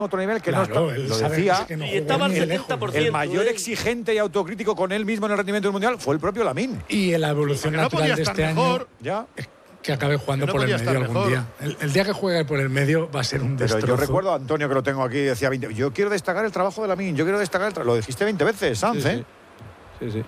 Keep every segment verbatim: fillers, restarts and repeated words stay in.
otro nivel que claro, no está, lo decía, que no y estaba al setenta por ciento. El mayor exigente y autocrítico con él mismo en el rendimiento del Mundial fue el propio Lamine. Y en la evolución no natural de este mejor, año ya que acabe jugando no por el medio algún mejor. día. El, el día que juegue por el medio va a ser un Pero destrozo. yo recuerdo a Antonio, que lo tengo aquí, decía veinte, yo quiero destacar el trabajo de Lamine, yo quiero destacar el trabajo. Lo dijiste veinte veces, Sanz, sí, ¿eh? Sí, sí. sí.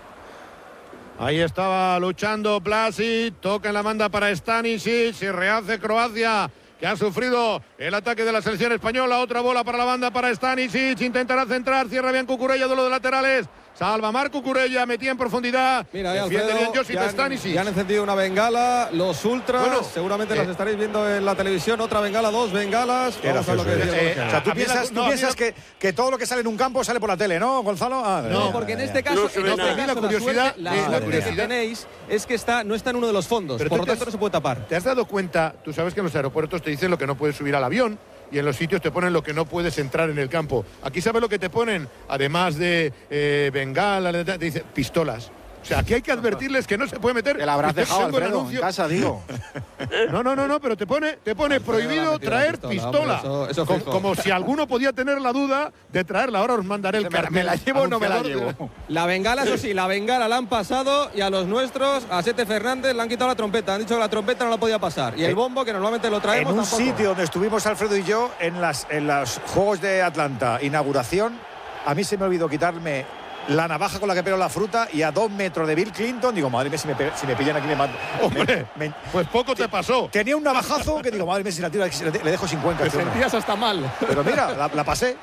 Ahí estaba luchando Vlasic, toca en la banda para Stanisic, se rehace Croacia, que ha sufrido el ataque de la selección española. Otra bola para la banda para Stanisic, intentará centrar, cierra bien Cucurella, duelo de laterales. Salva Marc Cucurella, metía en profundidad. Mira, ahí, defiende Alfredo, bien Josip ya, han, Stanisic. ya han encendido una bengala, los ultras, Bueno, seguramente eh, las estaréis viendo en la televisión, otra bengala, dos bengalas. Vamos a lo que decía Eh, Borja. o sea, tú A mí la- piensas, tú no, a mí piensas la- que, que todo lo que sale en un campo sale por la tele, ¿no, Gonzalo? Ah, No, ya, porque en ya, este ya. caso, No se en ve este nada. caso, La curiosidad, suerte, la eh, la suerte que curiosidad. tenéis es que está, no está en uno de los fondos, Pero por tú lo te tanto has- no se puede tapar. ¿Te has dado cuenta? Tú sabes que en los aeropuertos te dicen lo que no puedes subir al avión y en los sitios te ponen lo que no puedes entrar en el campo. Aquí sabes lo que te ponen, además de eh, bengala, te dicen pistolas. O sea, aquí hay que advertirles que no se puede meter. Que la habrás Usted dejado, tengo el Alfredo, en anuncio. casa, digo. No, no, no, no, pero te pone, te pone Alfredo le ha prohibido metido la traer pistola, pistola. hombre, eso- eso como, fijo. como si alguno podía tener la duda de traerla. Ahora os mandaré el ¿Me, cartel. ¿Me la llevo o no me la anunciador de- llevo? La bengala, eso sí, la bengala la han pasado y a los nuestros, a Sete Fernández, le han quitado la trompeta. Han dicho que la trompeta no la podía pasar. Y el bombo, que normalmente lo traemos, En un tampoco. sitio donde estuvimos Alfredo y yo, en, las, en los Juegos de Atlanta, inauguración, a mí se me olvidó quitarme la navaja con la que pelo la fruta y a dos metros de Bill Clinton, digo, madre mía, si me, pe- si me pillan aquí me mato. Hombre, Me- me- pues poco te pasó. tenía un navajazo que digo, madre mía, si la tiro, le le dejo sin cuenca. Te este hombre. sentías hasta mal. Pero mira, la, la pasé.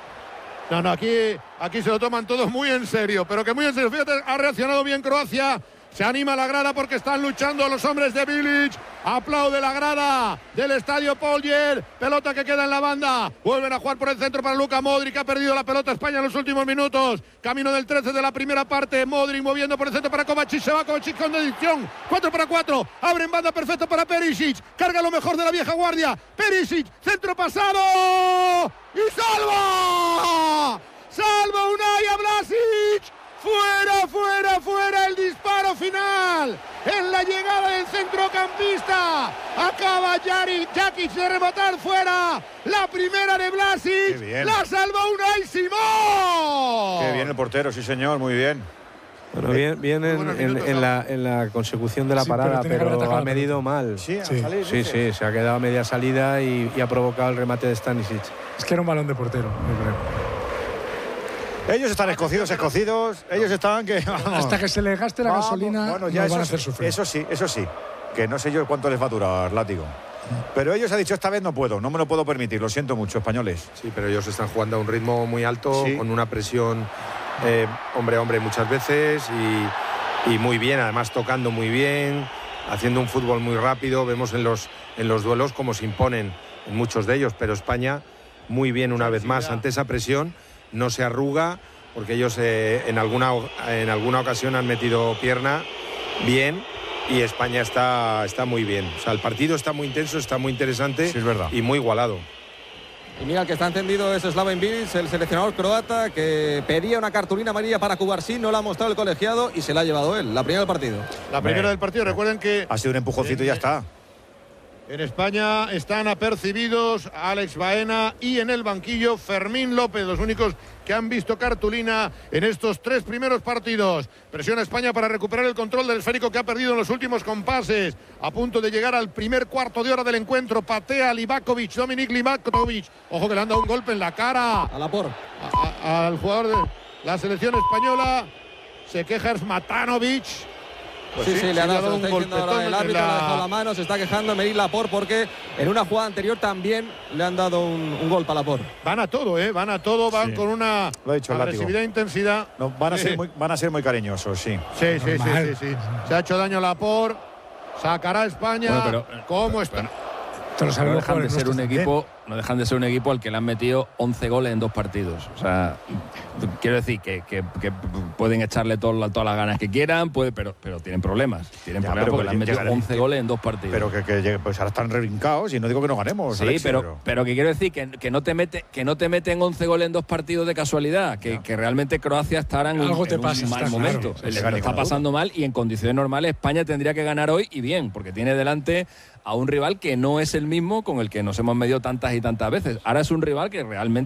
No, no, aquí, aquí se lo toman todos muy en serio, pero que muy en serio. Fíjate, ha reaccionado bien Croacia. Se anima la grada porque están luchando los hombres de Bilic. Aplaude la grada del estadio Poljer. Pelota que queda en la banda. Vuelven a jugar por el centro para Luka Modric. Ha perdido la pelota España en los últimos minutos. Camino del trece de la primera parte. Modric moviendo por el centro para Kovacic. Se va Kovacic con decisión. cuatro para cuatro. Abre en banda perfecta para Perisic. Carga lo mejor de la vieja guardia. Perisic. Centro pasado. ¡Y salva! ¡Salva Unai a Vlasic! ¡Fuera, fuera, fuera! El disparo final en la llegada del centrocampista. Acaba Yari Jakic de rematar fuera. La primera de Vlasic. La salva Unai Simón. Qué bien el portero, sí señor, muy bien. Bueno, bien, bien en, buenos en- minutos, en ¿no? la, en la consecución de la Sí, pero parada, tiene que pero, haber atacado ha la medido mal. Sí, Sí. a salir, Sí, dices. sí, se ha quedado a media salida y, y ha provocado el remate de Stanisic. Es que era un balón de portero, yo creo. Ellos están escocidos, escocidos. Ellos están que. vamos. Hasta que se les gaste la Vamos, gasolina, bueno, ya nos eso, van a hacer sí, sufrir. eso sí, eso sí. Que no sé yo cuánto les va a durar, látigo. Pero ellos han dicho, esta vez no puedo, no me lo puedo permitir. Lo siento mucho, españoles. Sí, pero ellos están jugando a un ritmo muy alto, Sí. con una presión eh, hombre a hombre muchas veces y, y muy bien, además tocando muy bien, haciendo un fútbol muy rápido. Vemos en los, en los duelos cómo se imponen en muchos de ellos, pero España muy bien una vez más ante esa presión, no se arruga, porque ellos eh, en, alguna, en alguna ocasión han metido pierna bien y España está, está muy bien. O sea, el partido está muy intenso, está muy interesante Sí, es verdad. y muy igualado. Y mira, el que está encendido es Slaven Bilic, el seleccionador croata, que pedía una cartulina amarilla para Cubarsí, no la ha mostrado el colegiado y se la ha llevado él, la primera del partido. La primera del partido. Recuerden que Ha sido un empujoncito y ya está. en España están apercibidos Alex Baena y en el banquillo Fermín López, los únicos que han visto cartulina en estos tres primeros partidos. Presiona España para recuperar el control del esférico que ha perdido en los últimos compases. A punto de llegar al primer cuarto de hora del encuentro. Patea Livakovic, Dominik Livakovic. Ojo que le han dado un golpe en la cara A la por. a- a- al jugador de la selección española. Se queja Smatanovic. Pues sí, sí, le ha dado, un está diciendo ahora golpetón el en árbitro, le ha dejado la la... mano, se está quejando Merit Laporte porque en una jugada anterior también le han dado un, un golpe a Laporte. Van a todo, ¿eh? Van a todo, van Sí. con una Lo ha dicho el látigo. agresividad e intensidad. No, van, a Sí. ser muy, van a ser muy cariñosos, sí. Sí, sí, sí, Normal. sí, sí. Se ha hecho daño Laporte. Sacará a España. Bueno, pero- ¿Cómo está? Esto lo No sabemos dejan de jugadores ser un nuestros equipo, no dejan de ser un equipo al que le han metido once goles en dos partidos. O sea, quiero decir que, que- que pueden echarle todo, todas las ganas que quieran, puede, pero, pero tienen problemas. Tienen Ya, problemas pero porque le han metido llegará- once goles en dos partidos. Pero que, que llegue- pues ahora están rebrincados y no digo que no ganemos. Sí, Alexis, pero, pero que quiero decir que, que no te mete, que no te meten once goles en dos partidos de casualidad, que, que realmente Croacia estará en, un- Algo te en pasa, un mal está momento. claro. Le Sí, está ninguna pasando mal y en condiciones normales España tendría que ganar hoy y bien, porque tiene delante a un rival que no es el mismo con el que nos hemos medido tantas y tantas veces. Ahora es un rival que realmente